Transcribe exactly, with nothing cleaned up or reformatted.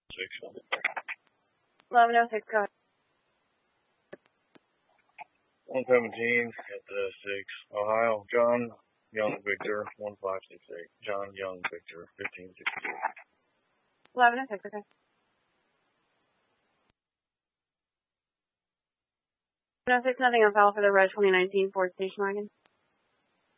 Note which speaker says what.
Speaker 1: six.
Speaker 2: eleven oh six, go ahead.
Speaker 1: one seventeen at the six. Ohio, John Young Victor, one five six eight. John Young Victor, fifteen sixty-two.
Speaker 2: eleven oh six, okay. eleven oh six, nothing on file for the red twenty nineteen Ford station wagon.